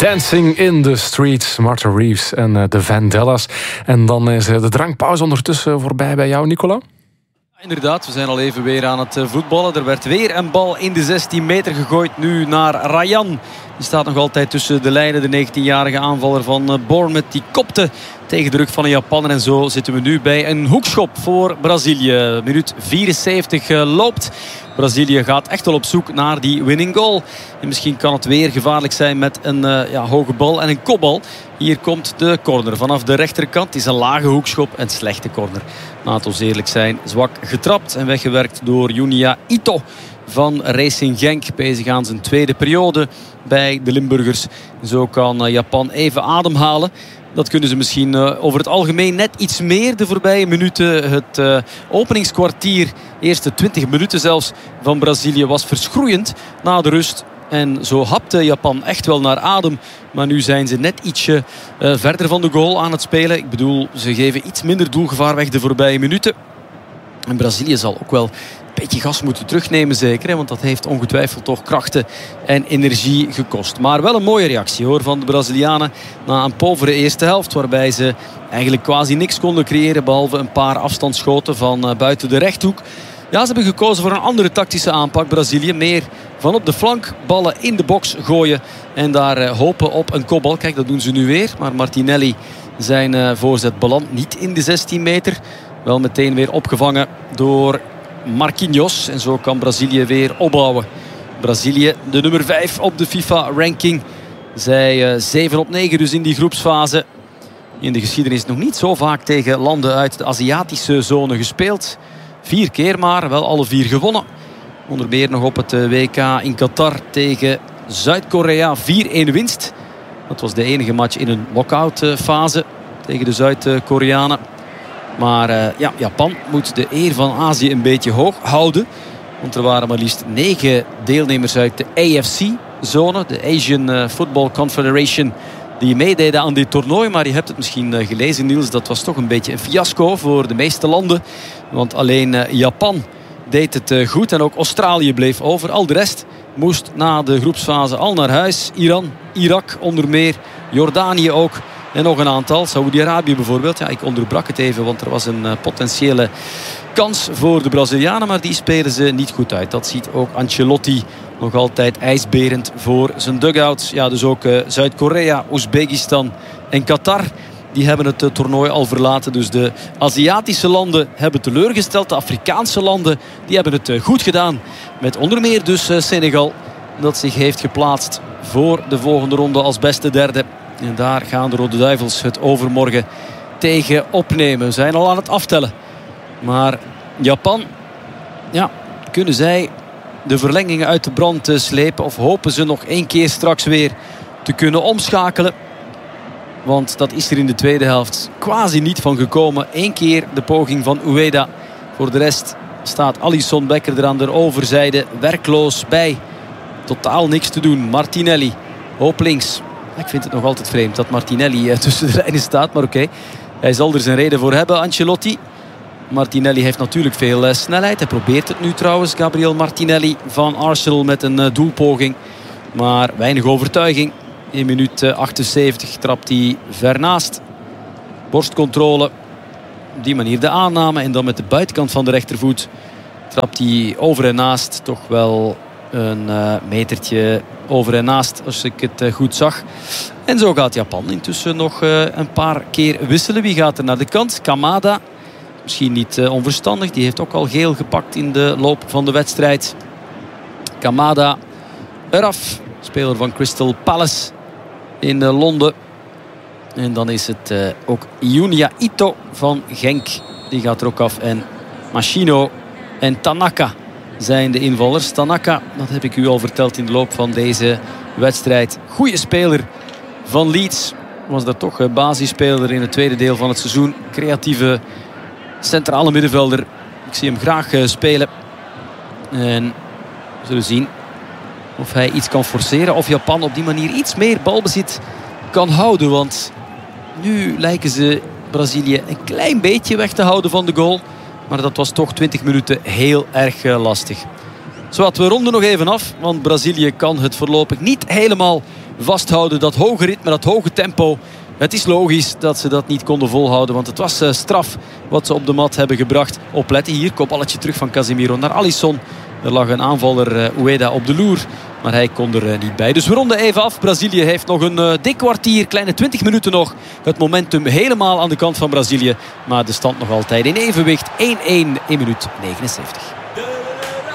Dancing in the Streets, Martha Reeves en de Vandellas. En dan is de drankpauze ondertussen voorbij bij jou, Nicola. Inderdaad, we zijn al even weer aan het voetballen. Er werd weer een bal in de 16 meter gegooid. Nu naar Rayan. Die staat nog altijd tussen de lijnen. De 19-jarige aanvaller van Bournemouth. Die kopte tegen de rug van een Japaner. En zo zitten we nu bij een hoekschop voor Brazilië. Minuut 74 loopt. Brazilië gaat echt wel op zoek naar die winning goal. En misschien kan het weer gevaarlijk zijn met een hoge bal en een kopbal. Hier komt de corner vanaf de rechterkant. Het is een lage hoekschop en slechte corner. Laat ons eerlijk zijn, zwak getrapt en weggewerkt door Junya Ito van Racing Genk. Bezig aan zijn tweede periode bij de Limburgers. Zo kan Japan even ademhalen. Dat kunnen ze misschien over het algemeen net iets meer de voorbije minuten. Het openingskwartier, eerste 20 minuten zelfs van Brazilië was verschroeiend na de rust. En zo hapte Japan echt wel naar adem. Maar nu zijn ze net ietsje verder van de goal aan het spelen. Ik bedoel, ze geven iets minder doelgevaar weg de voorbije minuten. En Brazilië zal ook wel een beetje gas moeten terugnemen zeker. Hè? Want dat heeft ongetwijfeld toch krachten en energie gekost. Maar wel een mooie reactie hoor van de Brazilianen. Na een povere eerste helft waarbij ze eigenlijk quasi niks konden creëren. Behalve een paar afstandsschoten van buiten de rechthoek. Ja, ze hebben gekozen voor een andere tactische aanpak. Brazilië meer van op de flank. Ballen in de box gooien. En daar hopen op een kopbal. Kijk, dat doen ze nu weer. Maar Martinelli zijn voorzet belandt niet in de 16 meter. Wel meteen weer opgevangen door Marquinhos. En zo kan Brazilië weer opbouwen. Brazilië, de nummer 5 op de FIFA-ranking. Zij 7 op 9 dus in die groepsfase. In de geschiedenis nog niet zo vaak tegen landen uit de Aziatische zone gespeeld. 4 keer maar, wel alle 4 gewonnen. Onder meer nog op het WK in Qatar tegen Zuid-Korea. 4-1 winst. Dat was de enige match in een knock-out fase tegen de Zuid-Koreanen. Maar Japan moet de eer van Azië een beetje hoog houden. Want er waren maar liefst 9 deelnemers uit de AFC-zone. De Asian Football Confederation. Die meededen aan dit toernooi. Maar je hebt het misschien gelezen, Niels. Dat was toch een beetje een fiasco voor de meeste landen. Want alleen Japan deed het goed. En ook Australië bleef over. Al de rest moest na de groepsfase al naar huis. Iran, Irak onder meer. Jordanië ook. En nog een aantal. Saoedi-Arabië bijvoorbeeld. Ja, ik onderbrak het even, want er was een potentiële kans voor de Brazilianen. Maar die spelen ze niet goed uit. Dat ziet ook Ancelotti nog altijd ijsberend voor zijn dugout. Ja, dus ook Zuid-Korea, Oezbekistan en Qatar. Die hebben het toernooi al verlaten. Dus de Aziatische landen hebben teleurgesteld. De Afrikaanse landen die hebben het goed gedaan. Met onder meer dus Senegal. Dat zich heeft geplaatst voor de volgende ronde als beste derde. En daar gaan de Rode Duivels het overmorgen tegen opnemen. We zijn al aan het aftellen. Maar Japan, ja, kunnen zij de verlengingen uit de brand slepen? Of hopen ze nog 1 keer straks weer te kunnen omschakelen? Want dat is er in de tweede helft quasi niet van gekomen. 1 keer de poging van Ueda. Voor de rest staat Alisson Becker er aan de overzijde werkloos bij. Totaal niks te doen. Martinelli, hoop links. Ik vind het nog altijd vreemd dat Martinelli tussen de lijnen staat. Maar oké, hij zal er zijn reden voor hebben, Ancelotti. Martinelli heeft natuurlijk veel snelheid. Hij probeert het nu trouwens, Gabriel Martinelli van Arsenal met een doelpoging. Maar weinig overtuiging. In minuut 78 trapt hij ver naast. Borstcontrole. Op die manier de aanname. En dan met de buitenkant van de rechtervoet trapt hij over en naast. Toch wel een metertje over en naast, als ik het goed zag. En zo gaat Japan intussen nog een paar keer wisselen. Wie gaat er naar de kant? Kamada. Misschien niet onverstandig. Die heeft ook al geel gepakt in de loop van de wedstrijd. Kamada eraf. Speler van Crystal Palace in Londen. En dan is het ook Junya Ito van Genk. Die gaat er ook af. En Machino en Tanaka zijn de invallers. Tanaka, dat heb ik u al verteld in de loop van deze wedstrijd. Goeie speler van Leeds. Was daar toch basisspeler in het tweede deel van het seizoen. Creatieve centrale middenvelder. Ik zie hem graag spelen. En we zullen zien of hij iets kan forceren. Of Japan op die manier iets meer balbezit kan houden. Want nu lijken ze Brazilië een klein beetje weg te houden van de goal. Maar dat was toch 20 minuten heel erg lastig. Zowat, we ronden nog even af. Want Brazilië kan het voorlopig niet helemaal vasthouden. Dat hoge ritme, dat hoge tempo. Het is logisch dat ze dat niet konden volhouden. Want het was straf wat ze op de mat hebben gebracht. Opletten hier, kopballetje terug van Casemiro naar Alisson. Er lag een aanvaller Ueda op de loer. Maar hij kon er niet bij. Dus we ronden even af. Brazilië heeft nog een dik kwartier, kleine 20 minuten nog. Het momentum helemaal aan de kant van Brazilië. Maar de stand nog altijd in evenwicht. 1-1 in minuut 79.